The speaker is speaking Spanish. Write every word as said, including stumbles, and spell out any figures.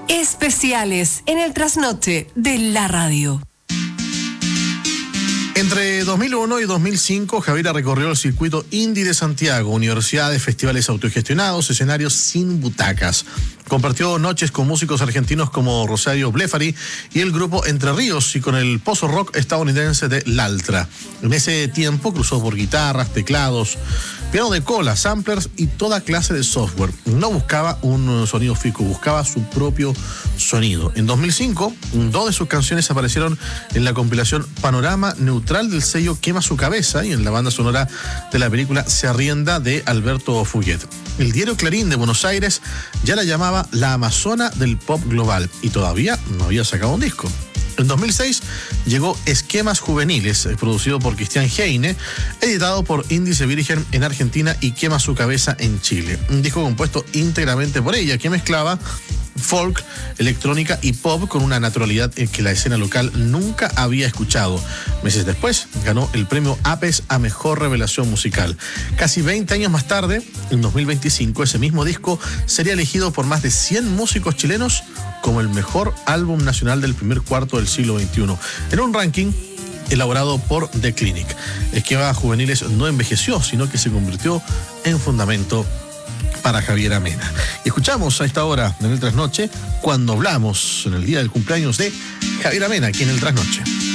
Especiales en el trasnoche de la radio. Entre dos mil uno y dos mil cinco, Javiera recorrió el circuito indie de Santiago, universidades, festivales autogestionados, escenarios sin butacas. Compartió noches con músicos argentinos como Rosario Blefari y el grupo Entre Ríos y con el pozo rock estadounidense de Laltra. En ese tiempo cruzó por guitarras, teclados, piano de cola, samplers y toda clase de software. No buscaba un sonido fijo, buscaba su propio sonido. En dos mil cinco, dos de sus canciones aparecieron en la compilación Panorama Neutral del sello Quema Su Cabeza y en la banda sonora de la película Se Arrienda de Alberto Fuguet. El diario Clarín de Buenos Aires ya la llamaba la Amazona del pop global y todavía no había sacado un disco. En dos mil seis llegó Esquemas Juveniles, producido por Cristian Heine, editado por Índice Virgen en Argentina y Quema Su Cabeza en Chile. Un disco compuesto íntegramente por ella, que mezclaba folk, electrónica y pop con una naturalidad que la escena local nunca había escuchado. Meses después ganó el premio APES a Mejor Revelación Musical. Casi veinte años más tarde, en dos mil veinticinco, ese mismo disco sería elegido por más de cien músicos chilenos como el mejor álbum nacional del primer cuarto del siglo veintiuno, en un ranking elaborado por The Clinic. Esquemas Juveniles no envejeció, sino que se convirtió en fundamento para Javiera Mena. Y escuchamos a esta hora en el Trasnoche, cuando hablamos en el día del cumpleaños de Javiera Mena, aquí en el Trasnoche.